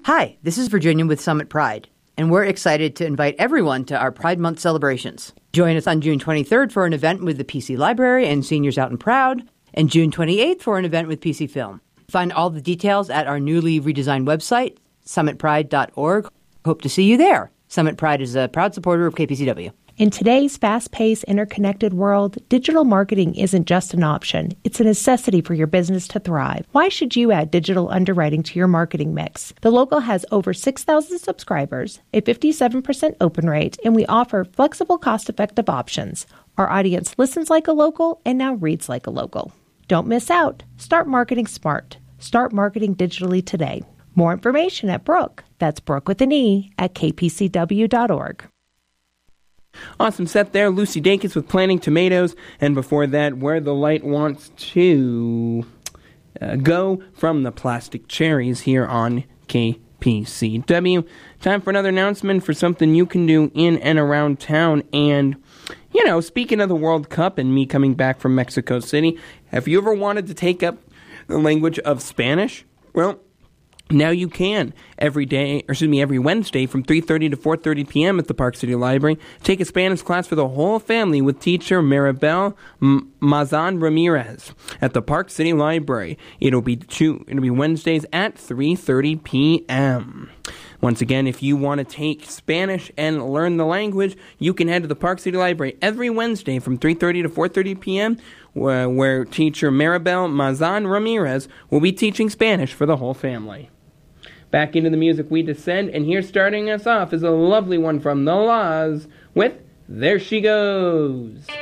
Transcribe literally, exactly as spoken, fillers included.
Hi, this is Virginia with Summit Pride, and we're excited to invite everyone to our Pride Month celebrations. Join us on June twenty-third for an event with the P C Library and Seniors Out and Proud, and June twenty-eighth for an event with P C Film. Find all the details at our newly redesigned website, summit pride dot org. Hope to see you there. Summit Pride is a proud supporter of K P C W. In today's fast-paced, interconnected world, digital marketing isn't just an option. It's a necessity for your business to thrive. Why should you add digital underwriting to your marketing mix? The Local has over six thousand subscribers, a fifty-seven percent open rate, and we offer flexible, cost-effective options. Our audience listens like a local and now reads like a local. Don't miss out. Start marketing smart. Start marketing digitally today. More information at Brooke. That's Brooke with an E at k p c w dot org. Awesome set there. Lucy Dacus with Planting Tomatoes. And before that, Where the Light Wants to uh, Go from the Plastic Cherries here on K P C W. Time for another announcement for something you can do in and around town. And, you know, speaking of the World Cup and me coming back from Mexico City, have you ever wanted to take up the language of Spanish? Well, now you can. Every day, or excuse me, every Wednesday from three thirty to four thirty p.m. at the Park City Library. Take a Spanish class for the whole family with teacher Maribel M- Mazan Ramirez at the Park City Library. It'll be two, it'll be Wednesdays at three thirty p.m. Once again, if you want to take Spanish and learn the language, you can head to the Park City Library every Wednesday from three thirty to four thirty p.m., where, where teacher Maribel Mazan Ramirez will be teaching Spanish for the whole family. Back into the music we descend, and here starting us off is a lovely one from The Laws with There She Goes.